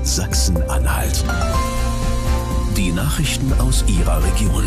Sachsen-Anhalt. Die Nachrichten aus Ihrer Region.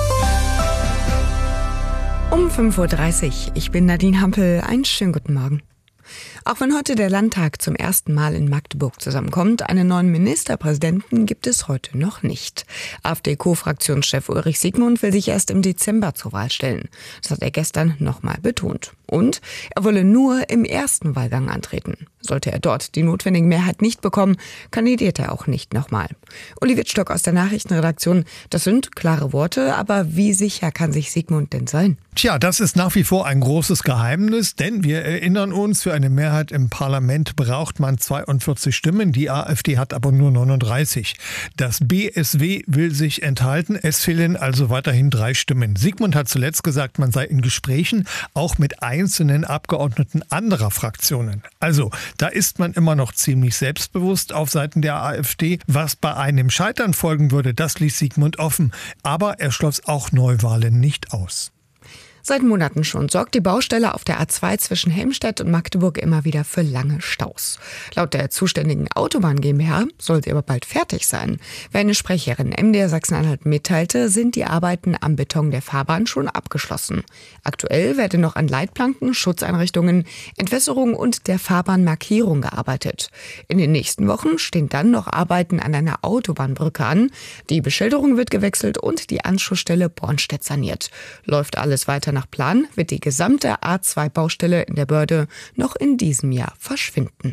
Um 5:30 Uhr. Ich bin Nadine Hampel. Einen schönen guten Morgen. Auch wenn heute der Landtag zum ersten Mal in Magdeburg zusammenkommt, einen neuen Ministerpräsidenten gibt es heute noch nicht. AfD-Co-Fraktionschef Ulrich Siegmund will sich erst im Dezember zur Wahl stellen. Das hat er gestern nochmal betont. Und er wolle nur im ersten Wahlgang antreten. Sollte er dort die notwendige Mehrheit nicht bekommen, kandidiert er auch nicht nochmal. Uli Wittstock aus der Nachrichtenredaktion. Das sind klare Worte, aber wie sicher kann sich Siegmund denn sein? Tja, das ist nach wie vor ein großes Geheimnis, denn wir erinnern uns, für eine Mehrheit im Parlament braucht man 42 Stimmen, die AfD hat aber nur 39. Das BSW will sich enthalten, es fehlen also weiterhin 3 Stimmen. Siegmund hat zuletzt gesagt, man sei in Gesprächen, auch mit einzelnen Abgeordneten anderer Fraktionen. Also, da ist man immer noch ziemlich selbstbewusst auf Seiten der AfD. Was bei einem Scheitern folgen würde, das ließ Siegmund offen. Aber er schloss auch Neuwahlen nicht aus. Seit Monaten schon sorgt die Baustelle auf der A2 zwischen Helmstedt und Magdeburg immer wieder für lange Staus. Laut der zuständigen Autobahn GmbH soll sie aber bald fertig sein. Wie eine Sprecherin MDR Sachsen-Anhalt mitteilte, sind die Arbeiten am Beton der Fahrbahn schon abgeschlossen. Aktuell werde noch an Leitplanken, Schutzeinrichtungen, Entwässerung und der Fahrbahnmarkierung gearbeitet. In den nächsten Wochen stehen dann noch Arbeiten an einer Autobahnbrücke an. Die Beschilderung wird gewechselt und die Anschlussstelle Bornstedt saniert. Läuft alles weiter nach Plan, wird die gesamte A2-Baustelle in der Börde noch in diesem Jahr verschwinden.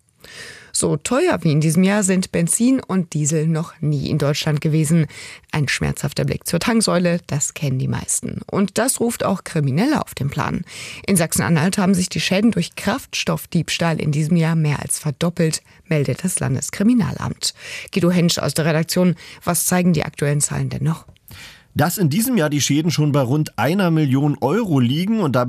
So teuer wie in diesem Jahr sind Benzin und Diesel noch nie in Deutschland gewesen. Ein schmerzhafter Blick zur Tanksäule, das kennen die meisten. Und das ruft auch Kriminelle auf den Plan. In Sachsen-Anhalt haben sich die Schäden durch Kraftstoffdiebstahl in diesem Jahr mehr als verdoppelt, meldet das Landeskriminalamt. Guido Hensch aus der Redaktion, was zeigen die aktuellen Zahlen denn noch? Dass in diesem Jahr die Schäden schon bei rund 1 Million Euro liegen und dabei